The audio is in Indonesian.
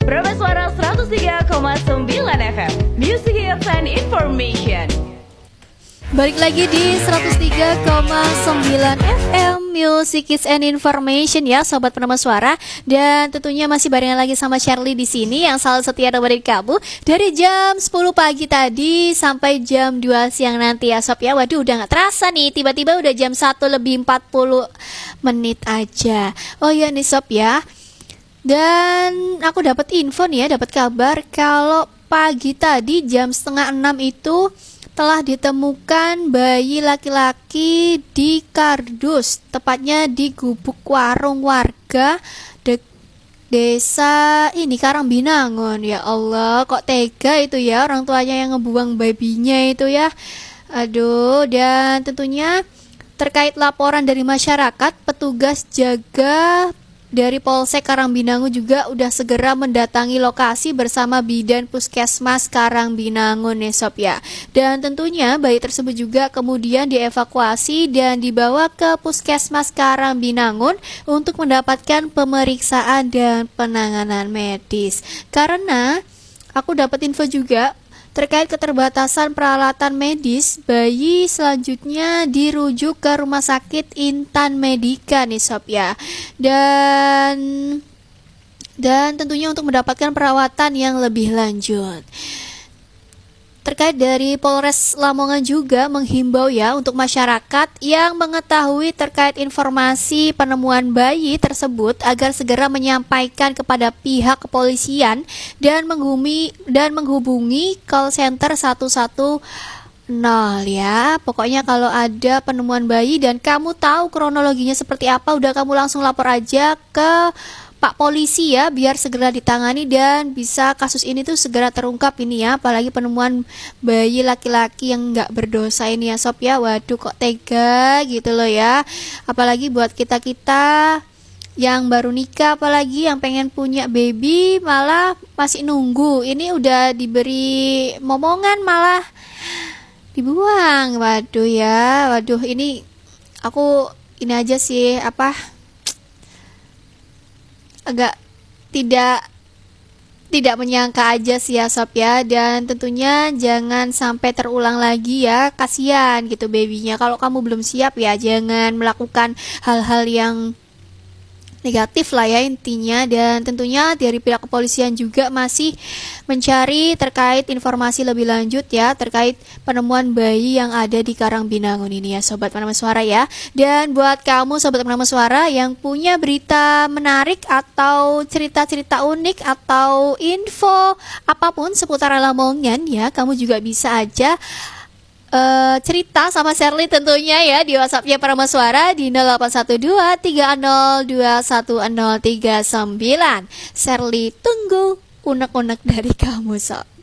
Prima Suara 103,9 FM Music Hits and Information. Balik lagi di 103,9 FM Music Hits and Information ya Sobat Penemu Suara. Dan tentunya masih barengan lagi sama Shirley di sini yang selalu setia nemenin kamu dari jam 10 pagi tadi sampai jam 2 siang nanti ya Sob ya. Waduh udah gak terasa nih, tiba-tiba udah jam 1 lebih 40 menit aja. Oh iya nih Sob ya. Dan aku dapat info nih ya, dapat kabar kalau pagi tadi jam setengah 6 itu telah ditemukan bayi laki-laki di kardus, tepatnya di gubuk warung warga desa ini Karangbinangun. Ya Allah, kok tega itu ya orang tuanya yang ngebuang babinya itu ya. Aduh, dan tentunya terkait laporan dari masyarakat, petugas jaga dari Polsek Karangbinangun juga udah segera mendatangi lokasi bersama Bidan Puskesmas Karangbinangun nih Sob ya. Dan tentunya bayi tersebut juga kemudian dievakuasi dan dibawa ke Puskesmas Karangbinangun untuk mendapatkan pemeriksaan dan penanganan medis. Karena aku dapat info juga terkait keterbatasan peralatan medis, bayi selanjutnya dirujuk ke Rumah Sakit Intan Medika nih Sob ya. Dan tentunya untuk mendapatkan perawatan yang lebih lanjut. Terkait dari Polres Lamongan juga menghimbau ya untuk masyarakat yang mengetahui terkait informasi penemuan bayi tersebut agar segera menyampaikan kepada pihak kepolisian dan menghubungi call center 110 ya. Pokoknya kalau ada penemuan bayi dan kamu tahu kronologinya seperti apa, udah kamu langsung lapor aja ke Pak Polisi ya, biar segera ditangani dan bisa kasus ini tuh segera terungkap ini ya. Apalagi penemuan bayi laki-laki yang nggak berdosa ini ya Sob ya. Waduh kok tega gitu loh ya. Apalagi buat kita-kita yang baru nikah, apalagi yang pengen punya baby malah masih nunggu. Ini udah diberi momongan malah dibuang. Waduh ya, waduh ini aku ini aja sih agak tidak menyangka aja sih ya Sob ya. Dan tentunya jangan sampai terulang lagi ya, kasihan gitu babynya. Kalau kamu belum siap ya jangan melakukan hal-hal yang negatif lah ya intinya. Dan tentunya dari pihak kepolisian juga masih mencari terkait informasi lebih lanjut ya terkait penemuan bayi yang ada di Karangbinangun ini ya Sobat Penemu Suara ya. Dan buat kamu Sobat Penemu Suara yang punya berita menarik atau cerita-cerita unik atau info apapun seputar Lamongan ya, kamu juga bisa aja cerita sama Shirley tentunya ya di WhatsApp-nya Penemu Suara di 081230210039. Shirley tunggu unek-unek dari kamu Sob.